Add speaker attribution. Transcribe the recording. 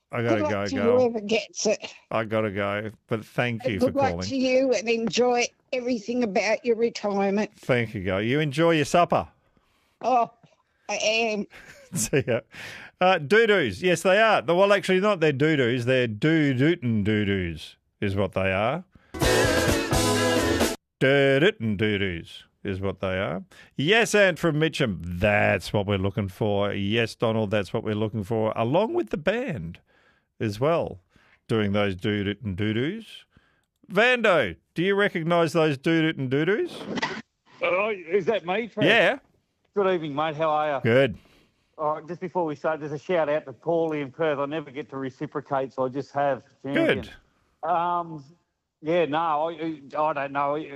Speaker 1: I got
Speaker 2: Good
Speaker 1: to
Speaker 2: luck
Speaker 1: go,
Speaker 2: to
Speaker 1: girl.
Speaker 2: whoever gets it.
Speaker 1: I got to go. But thank you for
Speaker 2: Good luck
Speaker 1: calling.
Speaker 2: to you and enjoy everything about your retirement.
Speaker 1: Thank you, girl. You enjoy your supper.
Speaker 2: Oh, I am.
Speaker 1: See ya. Doo-doos. Yes, they are. Well, actually, not they're doo-doos. They're doo-dootin' doo-doos is what they are. Doo-dootin' doo-doos is what they are. Yes, and from Mitcham. That's what we're looking for. Yes, Donald, that's what we're looking for. Along with the band as well, doing those doo-dootin' doo-doos. Vando, do you recognise those doo-dootin' doo-doos?
Speaker 3: Oh, is that me, Fred?
Speaker 1: Yeah.
Speaker 3: Good evening, mate. How are you?
Speaker 1: Good.
Speaker 3: All right, just before we start, there's a shout out to Paulie in Perth. I never get to reciprocate, so I just have. Champion.
Speaker 1: Good.
Speaker 3: Yeah, no, I don't know.